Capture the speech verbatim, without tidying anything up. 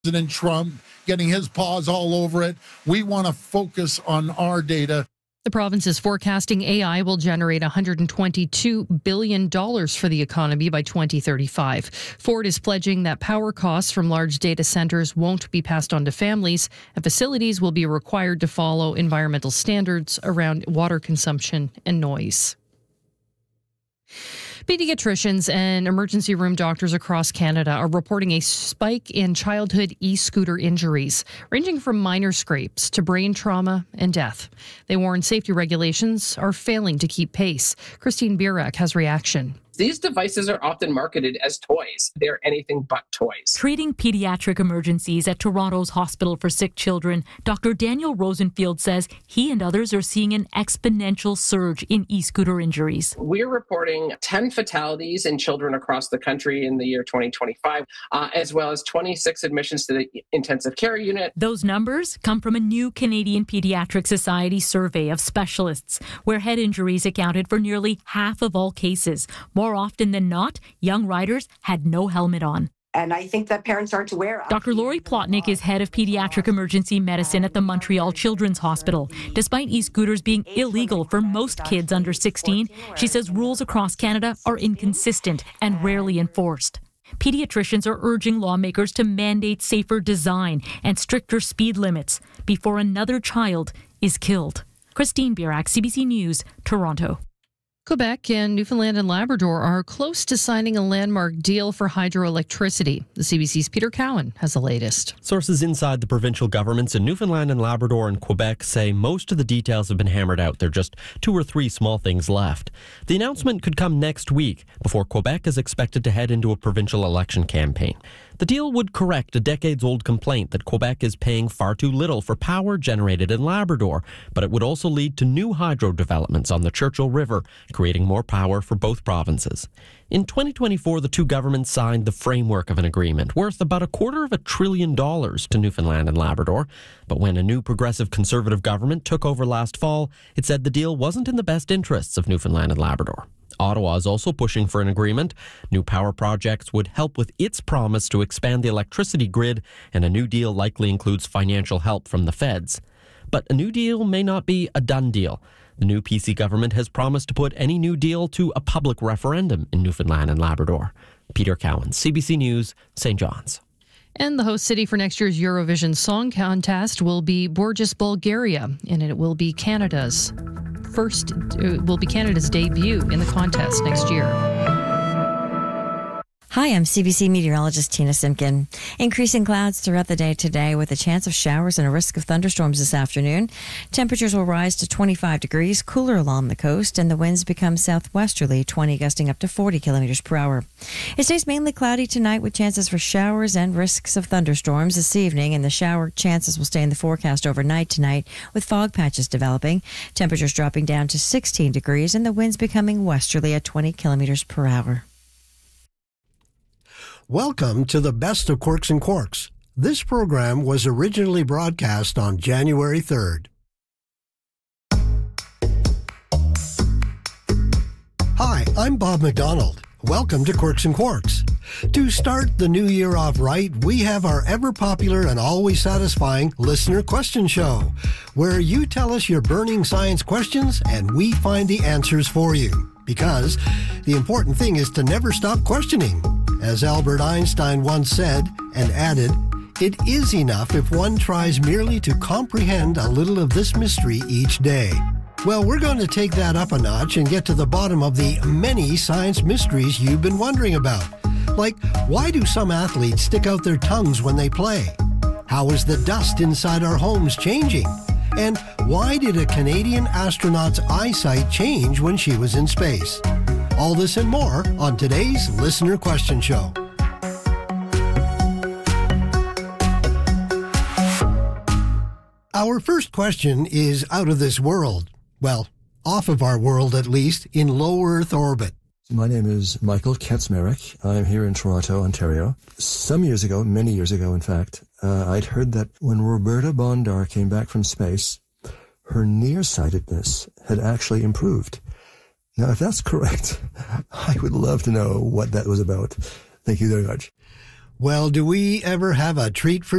President Trump getting his paws all over it. We want to focus on our data. The province is forecasting A I will generate one hundred twenty-two billion dollars for the economy by twenty thirty-five. Ford is pledging that power costs from large data centers won't be passed on to families, and facilities will be required to follow environmental standards around water consumption and noise. Pediatricians and emergency room doctors across Canada are reporting a spike in childhood e-scooter injuries, ranging from minor scrapes to brain trauma and death. They warn safety regulations are failing to keep pace. Christine Birak has reaction. These devices are often marketed as toys. They're anything but toys. Treating pediatric emergencies at Toronto's Hospital for Sick Children, Doctor Daniel Rosenfield says he and others are seeing an exponential surge in e-scooter injuries. We're reporting ten fatalities in children across the country in the year twenty twenty-five, uh, as well as twenty-six admissions to the intensive care unit. Those numbers come from a new Canadian Pediatric Society survey of specialists, where head injuries accounted for nearly half of all cases. More often than not, young riders had no helmet on. And I think that parents aren't aware. Doctor Lori Plotnick is head of pediatric emergency medicine at the Montreal Children's Hospital. Despite e-scooters being illegal for most kids under sixteen, she says rules across Canada are inconsistent and rarely enforced. Pediatricians are urging lawmakers to mandate safer design and stricter speed limits before another child is killed. Christine Birak, C B C News, Toronto. Quebec and Newfoundland and Labrador are close to signing a landmark deal for hydroelectricity. The C B C's Peter Cowan has the latest. Sources inside the provincial governments in Newfoundland and Labrador and Quebec say most of the details have been hammered out. There are just two or three small things left. The announcement could come next week, before Quebec is expected to head into a provincial election campaign. The deal would correct a decades-old complaint that Quebec is paying far too little for power generated in Labrador, but it would also lead to new hydro developments on the Churchill River, creating more power for both provinces. In twenty twenty-four, the two governments signed the framework of an agreement worth about a quarter of a trillion dollars to Newfoundland and Labrador. But when a new progressive conservative government took over last fall, it said the deal wasn't in the best interests of Newfoundland and Labrador. Ottawa is also pushing for an agreement. New power projects would help with its promise to expand the electricity grid, and a new deal likely includes financial help from the feds. But a new deal may not be a done deal. The new P C government has promised to put any new deal to a public referendum in Newfoundland and Labrador. Peter Cowan, C B C News, Saint John's. And the host city for next year's Eurovision Song Contest will be Borges, Bulgaria, and it will be Canada's first, it will be Canada's debut in the contest next year. Hi, I'm C B C meteorologist Tina Simkin. Increasing clouds throughout the day today with a chance of showers and a risk of thunderstorms this afternoon. Temperatures will rise to twenty-five degrees, cooler along the coast, and the winds become southwesterly, twenty gusting up to forty kilometers per hour. It stays mainly cloudy tonight with chances for showers and risks of thunderstorms this evening, and the shower chances will stay in the forecast overnight tonight with fog patches developing. Temperatures dropping down to sixteen degrees and the winds becoming westerly at twenty kilometers per hour. Welcome to the Best of Quirks and Quarks. This program was originally broadcast on January third. Hi, I'm Bob McDonald. Welcome to Quirks and Quarks. To start the new year off right, we have our ever-popular and always satisfying Listener Question Show, where you tell us your burning science questions and we find the answers for you. Because the important thing is to never stop questioning. As Albert Einstein once said and added, it is enough if one tries merely to comprehend a little of this mystery each day. Well, we're going to take that up a notch and get to the bottom of the many science mysteries you've been wondering about. Like, why do some athletes stick out their tongues when they play? How is the dust inside our homes changing? And why did a Canadian astronaut's eyesight change when she was in space? All this and more on today's Listener Question Show. Our first question is out of this world. Well, off of our world at least, in low Earth orbit. My name is Michael Kaczmarek. I'm here in Toronto, Ontario. Some years ago, many years ago in fact, uh, I'd heard that when Roberta Bondar came back from space, her nearsightedness had actually improved. Now, if that's correct, I would love to know what that was about. Thank you very much. Well, do we ever have a treat for